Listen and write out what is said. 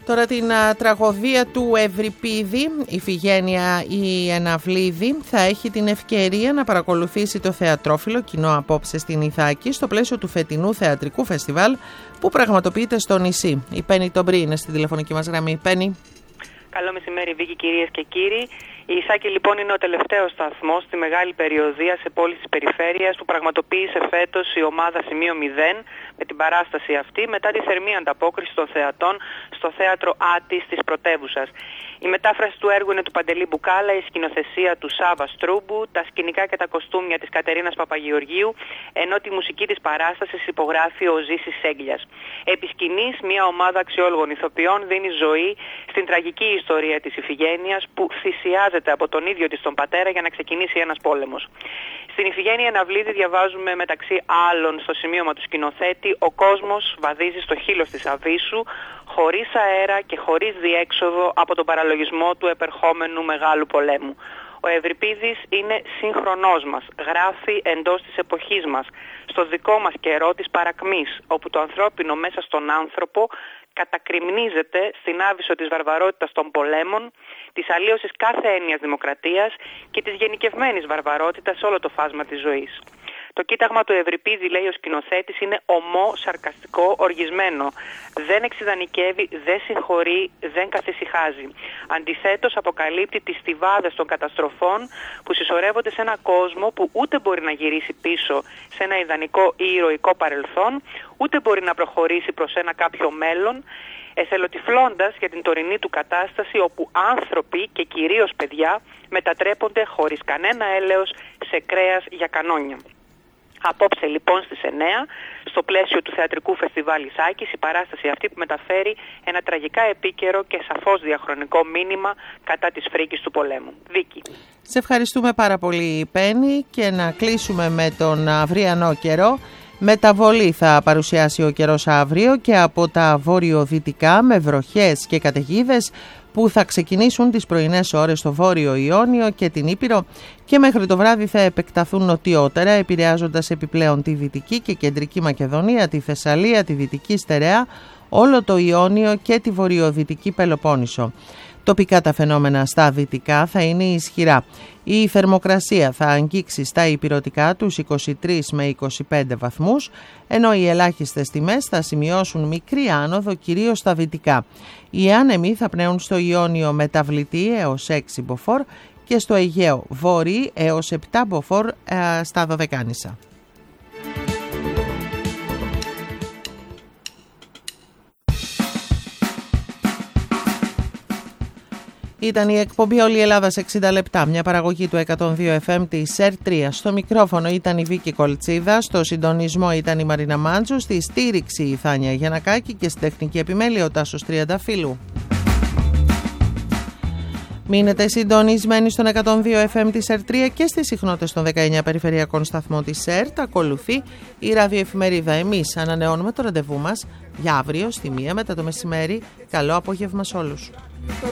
Τώρα την τραγωδία του Ευρυπίδη, η Φιγένεια η Εναυλίδη θα έχει την ευκαιρία να παρακολουθήσει το θεατρόφιλο κοινό απόψε στην Ιθάκη στο πλαίσιο του φετινού θεατρικού φεστιβάλ που πραγματοποιείται στο νησί. Η Πέννη Τομπρή είναι στη τηλεφωνική μας γραμμή. Πέννη. Καλό μεσημέρι, Βίκη, κυρίες και κύριοι. Η Ιθάκη λοιπόν είναι ο τελευταίος σταθμός στη μεγάλη περιοδεία σε πόλεις της περιφέρειας που πραγματοποίησε φέτος η ομάδα Σημείο 0 με την παράσταση αυτή μετά τη θερμή ανταπόκριση των θεατών στο θέατρο Άττης της πρωτεύουσας. Η μετάφραση του έργου είναι του Παντελή Μπουκάλα, η σκηνοθεσία του Σάβα Στρούμπου, τα σκηνικά και τα κοστούμια της Κατερίνας Παπαγεωργίου, ενώ τη μουσική της παράστασης υπογράφει ο Ζήσης Σέγγλιας. Επί σκηνής, μια ομάδα αξιόλογων ηθοποιών δίνει ζωή στην τραγική ιστορία της Ιφηγένειας που θυσιάζεται από τον ίδιο της τον πατέρα για να ξεκινήσει ένας πόλεμος. Στην Ιφηγένεια Εναυλίδη διαβάζουμε μεταξύ άλλων στο σημείωμα του σκηνοθέτη «Ο κόσμος βαδίζει στο χείλος της Αβύσσου, χωρίς αέρα και χωρίς διέξοδο από τον παραλογισμό του επερχόμενου μεγάλου πολέμου». Ο Ευρυπίδης είναι σύγχρονός μας, γράφει εντός της εποχής μας, στο δικό μας καιρό της παρακμής, όπου το ανθρώπινο μέσα στον άνθρωπο κατακριμνίζεται στην άβυσσο της βαρβαρότητας των πολέμων, της αλλίωσης κάθε έννοιας δημοκρατίας και της γενικευμένης βαρβαρότητας σε όλο το φάσμα της ζωής. Το κοίταγμα του Ευρυπίδη, λέει ο σκηνοθέτης, είναι ομό, σαρκαστικό, οργισμένο. Δεν εξιδανικεύει, δεν συγχωρεί, δεν καθησυχάζει. Αντιθέτως, αποκαλύπτει τις στιβάδες των καταστροφών που συσσωρεύονται σε ένα κόσμο που ούτε μπορεί να γυρίσει πίσω σε ένα ιδανικό ή ηρωικό παρελθόν, ούτε μπορεί να προχωρήσει προς ένα κάποιο μέλλον, εθελοτυφλώντας για την τωρινή του κατάσταση όπου άνθρωποι και κυρίως παιδιά μετατρέπονται χωρίς κανένα έλεος σε κρέας για κανόνια. Απόψε λοιπόν στις 9, στο πλαίσιο του θεατρικού φεστιβάλ Ιθάκης, η παράσταση αυτή που μεταφέρει ένα τραγικά επίκαιρο και σαφώς διαχρονικό μήνυμα κατά της φρίκης του πολέμου. Βίκη. Σε ευχαριστούμε πάρα πολύ, Πέννη, και να κλείσουμε με τον αυριανό καιρό. Μεταβολή θα παρουσιάσει ο καιρός αύριο και από τα βορειοδυτικά με βροχές και καταιγίδες που θα ξεκινήσουν τις πρωινές ώρες στο Βόρειο Ιόνιο και την Ήπειρο και μέχρι το βράδυ θα επεκταθούν νοτιότερα, επηρεάζοντας επιπλέον τη Δυτική και Κεντρική Μακεδονία, τη Θεσσαλία, τη Δυτική Στερεά, όλο το Ιόνιο και τη Βορειοδυτική Πελοπόννησο. Τοπικά τα φαινόμενα στα δυτικά θα είναι ισχυρά. Η θερμοκρασία θα αγγίξει στα ηπειρωτικά τους 23 με 25 βαθμούς, ενώ οι ελάχιστες τιμές θα σημειώσουν μικρή άνοδο κυρίως στα δυτικά. Οι άνεμοι θα πνέουν στο Ιόνιο μεταβλητή έως 6 μποφόρ και στο Αιγαίο βόρειοι έως 7 μποφόρ στα Δωδεκάνησα. Ήταν η εκπομπή Όλη η Ελλάδα σε 60 λεπτά, μια παραγωγή του 102 FM της ΕΡΤ3. Στο μικρόφωνο ήταν η Βίκη Κολτσίδα, στο συντονισμό ήταν η Μαρίνα Μάντζου, στη στήριξη η Θάνια Γιαννακάκη και στη τεχνική επιμέλεια ο Τάσος Τριανταφύλου. Μείνετε συντονισμένοι στον 102 FM της ΕΡΤ3 και στις συχνότητες των 19 περιφερειακών σταθμών της ΕΡΤ. Ακολουθεί η ραδιοεφημερίδα. Εμείς ανανεώνουμε το ραντεβού μας για αύριο στη 1 μετά το μεσημέρι. Καλό απόγευμα σε όλους.